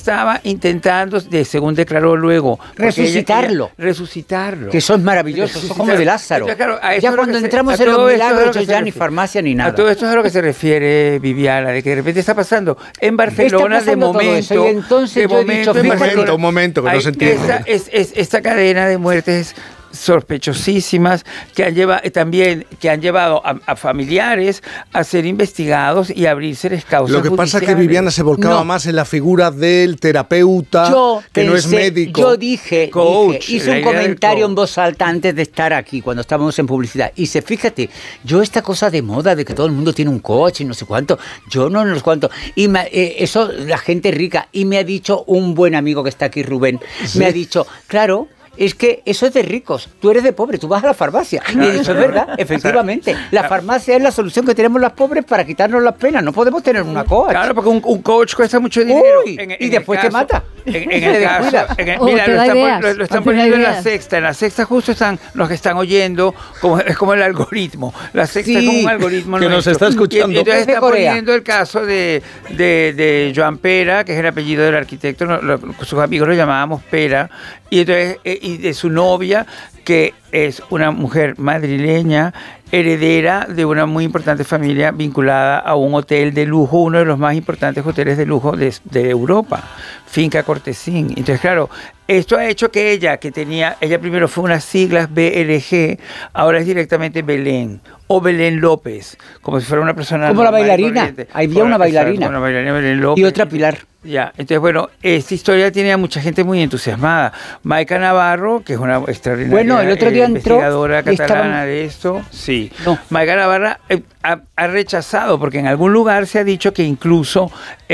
estaba intentando, según declaró luego, resucitarlo. Resucitarlo. Que eso es maravilloso, eso es como de Lázaro. Entonces, claro, ya cuando entramos en los milagros, ya ni farmacia ni nada. A todo esto es a lo que se refiere Viviana, de que de repente está pasando en Barcelona de momento. Y entonces un momento, que no se entiende. Esta cadena de muertes sospechosísimas que han llevado a familiares a ser investigados y a abrirse causas Lo que pasa es que Viviana se volcaba más en la figura del terapeuta, no es médico. Yo hice un comentario en voz alta antes de estar aquí, cuando estábamos en publicidad. Y fíjate, yo esta cosa de moda de que todo el mundo tiene un coche y no sé cuánto, yo no sé cuánto. Y eso, la gente rica. Y me ha dicho un buen amigo que está aquí, Rubén, me ha dicho, claro, es que eso es de ricos, tú eres de pobre, tú vas a la farmacia. Y eso es verdad, efectivamente. La farmacia es la solución que tenemos los pobres para quitarnos las penas. No podemos tener una coach. Claro, porque un coach cuesta mucho dinero. Y después te mata. En el caso, mira, lo están poniendo en La Sexta. En La Sexta justo están los que están oyendo, es como el algoritmo. La Sexta es como un algoritmo que nos está escuchando. Y entonces están poniendo el caso de Joan Pera, que es el apellido del arquitecto. Sus amigos lo llamábamos Pera. Y entonces y de su novia, que es una mujer madrileña, heredera de una muy importante familia vinculada a un hotel de lujo, uno de los más importantes hoteles de lujo de Europa, Finca Cortesín. Entonces, claro, esto ha hecho que ella primero fue unas siglas BLG, ahora es directamente Belén, o Belén López, como si fuera una persona... Como la bailarina, había una bailarina. Una bailarina Belén López. Y otra Pilar. Ya, entonces, bueno, esta historia tiene a mucha gente muy entusiasmada. Maica Navarro, que es una extraordinaria el otro día investigadora catalana de esto, sí. No. Maica Navarro ha rechazado, porque en algún lugar se ha dicho que incluso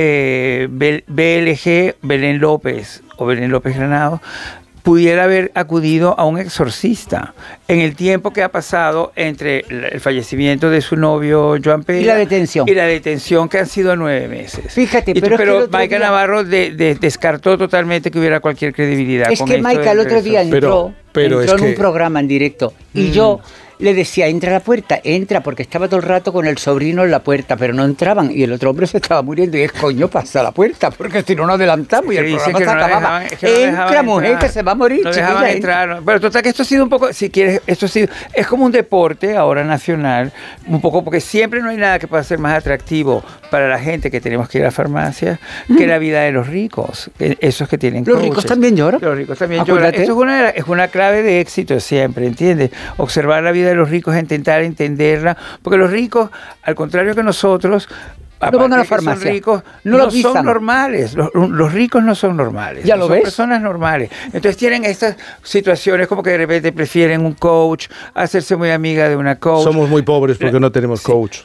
BLG, Belén López o Belén López Granado, pudiera haber acudido a un exorcista en el tiempo que ha pasado entre el fallecimiento de su novio Joan Pera y la detención que han sido 9 meses. Fíjate, pero Maica Navarro descartó totalmente que hubiera cualquier credibilidad. Es que Maica el otro día entró en un programa en directo y yo le decía, entra a la puerta, entra, porque estaba todo el rato con el sobrino en la puerta, pero no entraban, y el otro hombre se estaba muriendo, y es coño, pasa a la puerta, porque si no nos adelantamos, y el programa se acababa. Entra, mujer, que se va a morir, no dejaban entrar. Pero total, que esto ha sido un poco, si quieres, es como un deporte ahora nacional, un poco, porque siempre no hay nada que pueda ser más atractivo para la gente que tenemos que ir a la farmacia, que la vida de los ricos, esos que tienen coaches. Los ricos también lloran. Los ricos también lloran. Eso es una clave de éxito siempre, ¿entiendes? Observar la vida de los ricos, intentar entenderla, porque los ricos, al contrario que nosotros, no van a la farmacia, ricos, no son normales. Los ricos no son normales. ¿Ya lo ves? Son personas normales. Entonces tienen estas situaciones como que de repente prefieren un coach, hacerse muy amiga de una coach. Somos muy pobres porque no tenemos coach.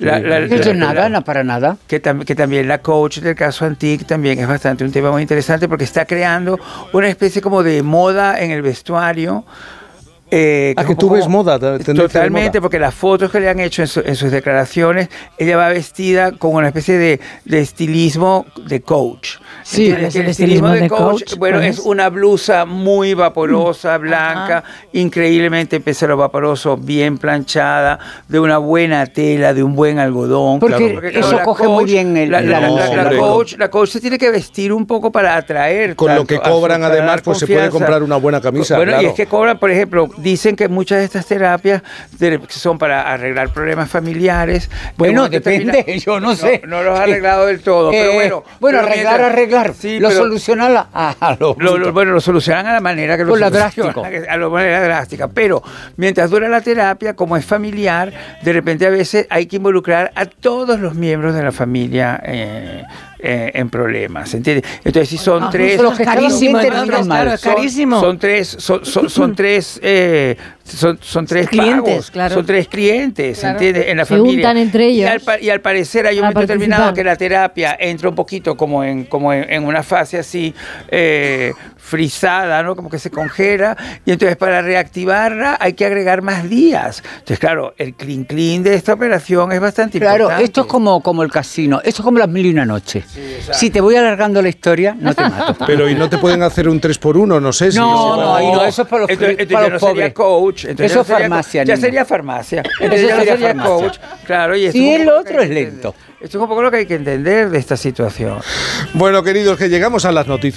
No para nada. Que también la coach del caso Antic también es bastante un tema muy interesante, porque está creando una especie como de moda en el vestuario. Que tú ves moda. Totalmente, porque las fotos que le han hecho en sus declaraciones, ella va vestida con una especie de estilismo de coach. Sí, el estilismo de coach, bueno, es una blusa muy vaporosa, blanca, increíblemente pese a lo vaporoso, bien planchada, de una buena tela, de un buen algodón. Porque eso coge muy bien la coach se tiene que vestir un poco para atraer. Con lo que cobran, además, pues se puede comprar una buena camisa. Bueno, claro. Y es que cobran, por ejemplo, dicen que muchas de estas terapias son para arreglar problemas familiares. Bueno, depende, yo no sé. No los ha arreglado del todo, pero bueno. Bueno, arreglar. Sí, lo solucionan lo solucionan a la manera que lo solucionan. A la manera drástica. Pero mientras dura la terapia, como es familiar, de repente a veces hay que involucrar a todos los miembros de la familia en problemas, ¿entiendes? Entonces, si son tres... Es carísimo, carísimo. Son tres clientes, pagos, claro. Son tres clientes, claro. ¿entiendes? En la se familia. juntan entre ellos. Y al parecer hay un momento determinado que la terapia entra un poquito como en una fase así frisada, ¿no? Como que se congela, y entonces para reactivarla hay que agregar más días. Entonces, claro, el clean de esta operación es bastante importante. Claro, esto es como el casino, esto es como las 1001 noches. Sí, si te voy alargando la historia, no te mato. Pero ¿y no te pueden hacer un 3x1? No sé si... No, eso es para los, para los pobres. Coach, eso es farmacia. Ya sería farmacia. Entonces ya sería coach. Claro, y esto sí, el otro es lento. Esto es un poco lo que hay que entender de esta situación. Bueno, queridos, que llegamos a las noticias.